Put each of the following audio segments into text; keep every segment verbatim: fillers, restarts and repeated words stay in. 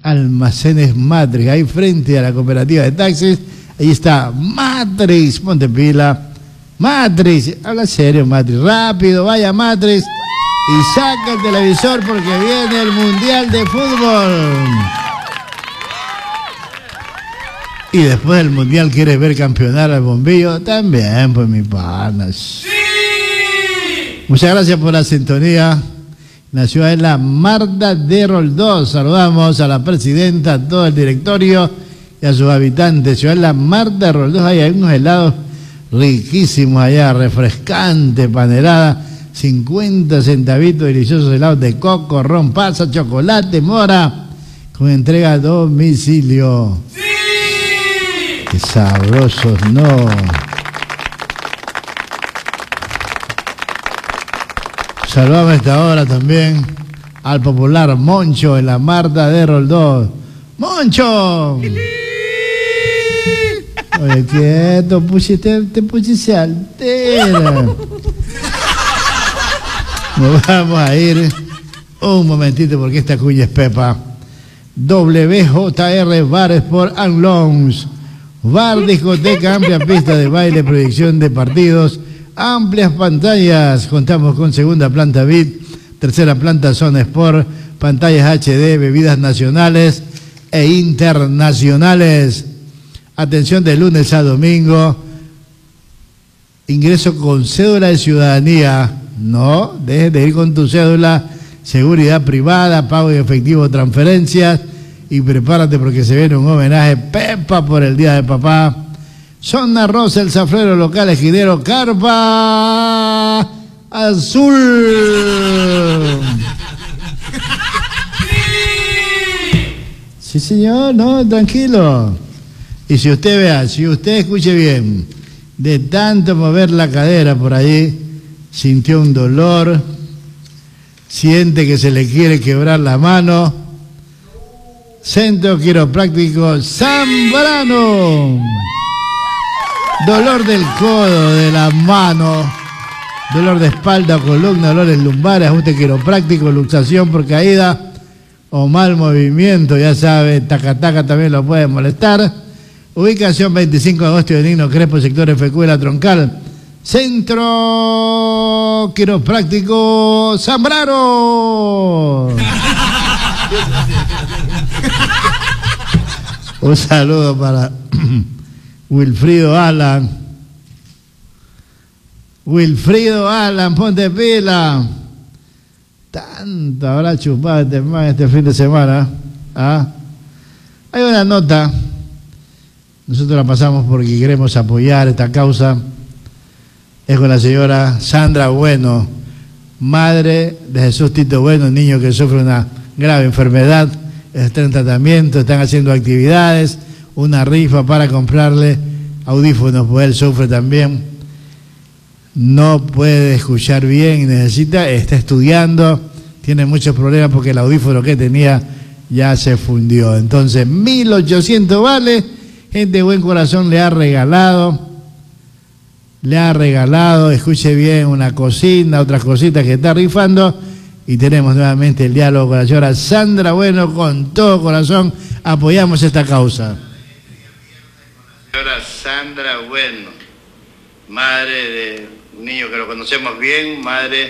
Almacenes Matrix, ahí frente a la cooperativa de taxis. Ahí está Matrix, ponte pila. Matrix, habla serio Matrix, rápido, vaya Matrix y saca el televisor porque viene el Mundial de Fútbol. Y después del Mundial quieres ver campeonar al Bombillo, también pues mi pana. ¡Sí! Muchas gracias por la sintonía. La ciudad es la Marta de Roldós. Saludamos a la presidenta, a todo el directorio y a sus habitantes. Ciudad es la Marta de Roldós. Hay unos helados riquísimos allá, refrescante, panelada, cincuenta centavitos, deliciosos helados de coco, ron, pasa, chocolate, mora, con entrega a domicilio. ¡Sí! Qué sabrosos, no. Saludamos a esta hora también al popular Moncho en la Marta de Roldós. ¡Moncho! Oye, quieto, pusiste, te pusiste altera. Nos vamos a ir un momentito porque esta cuña es Pepa. W J R Bar Sport and Lounge. Bar, discoteca, amplia pista de baile, proyección de partidos, amplias pantallas. Contamos con segunda planta V I P, tercera planta Zona Sport, pantallas H D, bebidas nacionales e internacionales. Atención de lunes a domingo. Ingreso con cédula de ciudadanía. No, dejes de ir con tu cédula. Seguridad privada, pago en efectivo, transferencias. Y prepárate porque se viene un homenaje Pepa por el Día de Papá. Zona Rosa, el Zafrero Local, Ejidero, Carpa Azul. Sí, señor, no, tranquilo. Y si usted vea, si usted escuche bien, de tanto mover la cadera por allí, sintió un dolor, siente que se le quiere quebrar la mano, Centro Quiropráctico Zambrano. Dolor del codo, de la mano, dolor de espalda, columna, dolores lumbares, ajuste quiropráctico, luxación por caída o mal movimiento, ya sabe, taca taca también lo puede molestar. Ubicación veinticinco de agosto de Nino Crespo, sector F Q de la Troncal. Centro Quiropráctico Zambrano. Un saludo para Wilfrido Alan. Wilfrido Alan, ponte pila. Tanto habrá chupado este, este fin de semana. ¿Ah? Hay una nota. Nosotros la pasamos porque queremos apoyar esta causa. Es con la señora Sandra Bueno, madre de Jesús Tito Bueno, niño que sufre una grave enfermedad. Está en tratamiento, están haciendo actividades, una rifa para comprarle audífonos, pues él sufre también. No puede escuchar bien, necesita, está estudiando, tiene muchos problemas porque el audífono que tenía ya se fundió. Entonces, mil ochocientos vale, gente de buen corazón le ha regalado, le ha regalado, escuche bien, una cocina, otras cositas que está rifando. Y tenemos nuevamente el diálogo con la señora Sandra Bueno, con todo corazón, apoyamos esta causa. Señora Sandra Bueno, madre de un niño que lo conocemos bien, madre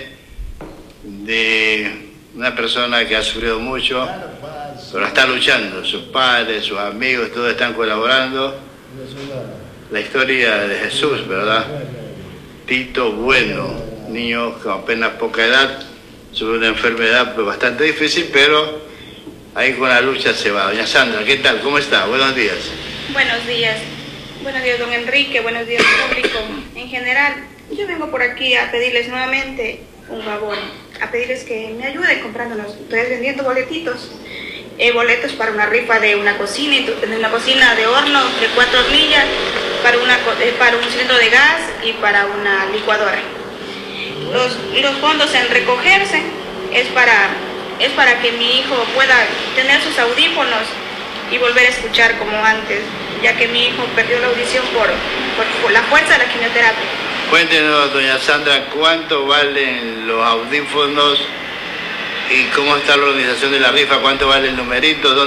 de una persona que ha sufrido mucho, pero está luchando, sus padres, sus amigos, todos están colaborando. La historia de Jesús, ¿verdad? Tito Bueno, niño con apenas poca edad, sobre una enfermedad pues, bastante difícil, pero ahí con la lucha se va. Doña Sandra, ¿qué tal? ¿Cómo está? Buenos días. Buenos días. Buenos días, don Enrique. Buenos días, público. En general, yo vengo por aquí a pedirles nuevamente un favor, a pedirles que me ayuden comprándonos. Estoy vendiendo boletitos, eh, boletos para una rifa de una cocina, de una cocina de horno de cuatro hornillas, para, una, eh, para un cilindro de gas y para una licuadora. Los, los fondos en recogerse es para, es para que mi hijo pueda tener sus audífonos y volver a escuchar como antes, ya que mi hijo perdió la audición por, por, por la fuerza de la quimioterapia. Cuéntenos, doña Sandra, ¿cuánto valen los audífonos y cómo está la organización de la rifa? ¿Cuánto vale el numerito?